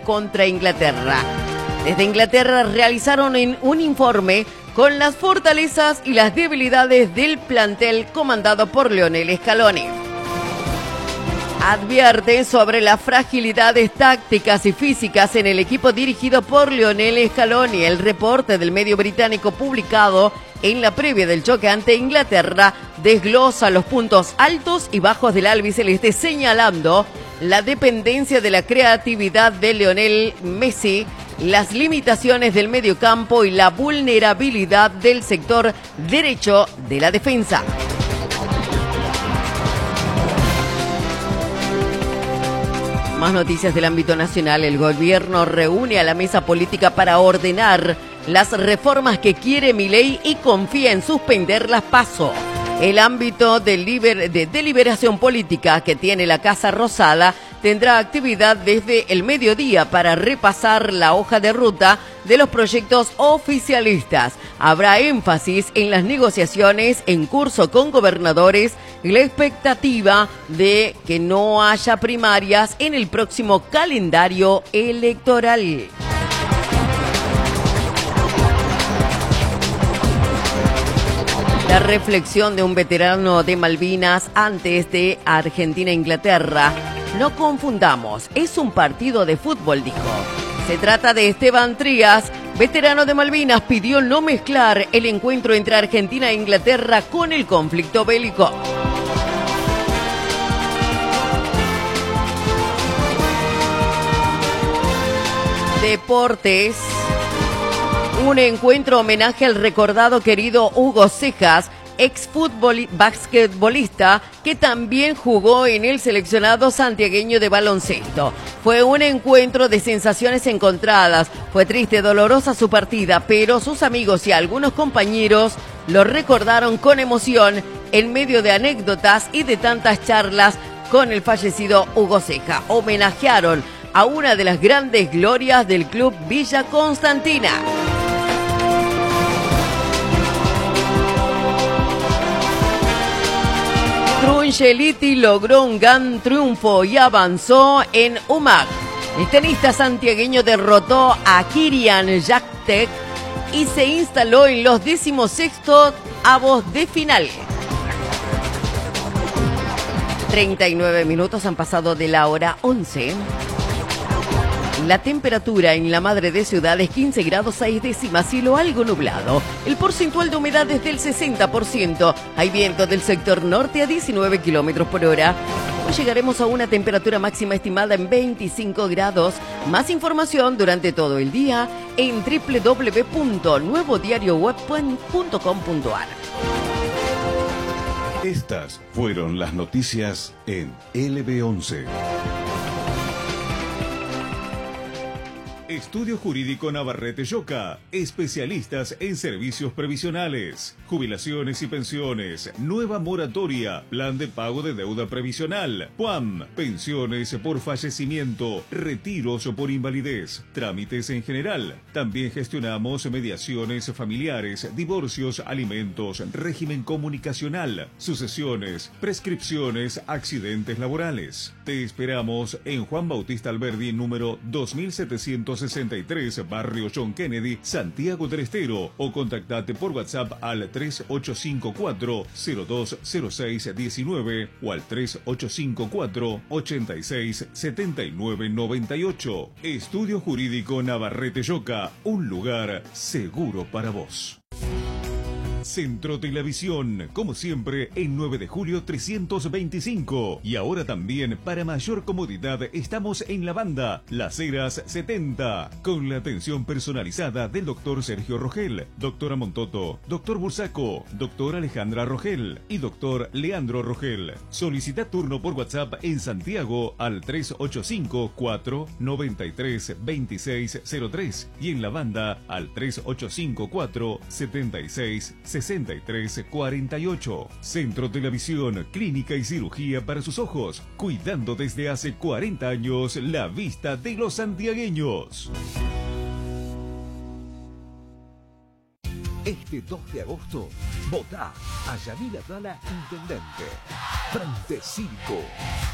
contra Inglaterra. Desde Inglaterra realizaron un informe con las fortalezas y las debilidades del plantel comandado por Lionel Scaloni. Advierte sobre las fragilidades tácticas y físicas en el equipo dirigido por Lionel Scaloni. El reporte del medio británico publicado en la previa del choque ante Inglaterra desglosa los puntos altos y bajos del albiceleste, señalando la dependencia de la creatividad de Lionel Messi, las limitaciones del mediocampo y la vulnerabilidad del sector derecho de la defensa. Más noticias del ámbito nacional. El gobierno reúne a la mesa política para ordenar las reformas que quiere Milei y confía en suspender las PASO. El ámbito de deliberación política que tiene la Casa Rosada tendrá actividad desde el mediodía para repasar la hoja de ruta de los proyectos oficialistas. Habrá énfasis en las negociaciones en curso con gobernadores y la expectativa de que no haya primarias en el próximo calendario electoral. La reflexión de un veterano de Malvinas antes de Argentina-Inglaterra. No confundamos, es un partido de fútbol, dijo. Se trata de Esteban Trías, veterano de Malvinas, pidió no mezclar el encuentro entre Argentina e Inglaterra con el conflicto bélico. Deportes. Un encuentro homenaje al recordado querido Hugo Cejas, basquetbolista que también jugó en el seleccionado santiagueño de baloncesto. Fue un encuentro de sensaciones encontradas. Fue triste, dolorosa su partida, pero sus amigos y algunos compañeros lo recordaron con emoción en medio de anécdotas y de tantas charlas con el fallecido Hugo Cejas. Homenajearon a una de las grandes glorias del club Villa Constantina. Trungeliti logró un gran triunfo y avanzó en UMAC. El tenista santiagueño derrotó a Kirian Jaktek y se instaló en los 16avos de final. 39 minutos han pasado de la hora 11. La temperatura en la madre de ciudad es 15 grados 6 décimas, cielo algo nublado. El porcentual de humedad es del 60%. Hay viento del sector norte a 19 kilómetros por hora. Hoy llegaremos a una temperatura máxima estimada en 25 grados. Más información durante todo el día en www.nuevodiarioweb.com.ar. Estas fueron las noticias en LB11. Estudio Jurídico Navarrete Lloca, especialistas en servicios previsionales, jubilaciones y pensiones, nueva moratoria, plan de pago de deuda previsional, PUAM, pensiones por fallecimiento, retiros por invalidez, trámites en general. También gestionamos mediaciones familiares, divorcios, alimentos, régimen comunicacional, sucesiones, prescripciones, accidentes laborales. Te esperamos en Juan Bautista Alberdi, número 2763, Barrio John Kennedy, Santiago del Estero, o contactate por WhatsApp al 3854-020619 o al 3854-867998. Estudio Jurídico Navarrete Lloca, un lugar seguro para vos. Centro Telavisión, como siempre, en 9 de julio 325. Y ahora también, para mayor comodidad, estamos en la banda Las Heras 70, con la atención personalizada del doctor Sergio Rogel, doctora Montoto, doctor Bursaco, doctora Alejandra Rogel y doctor Leandro Rogel. Solicita turno por WhatsApp en Santiago al 385-493-2603 y en la banda al 3854-766348. Centro Telavisión, clínica y cirugía para sus ojos, cuidando desde hace 40 años la vista de los santiagueños. Este 2 de agosto, votá a Yamil Abdala Intendente. Frente Cívico.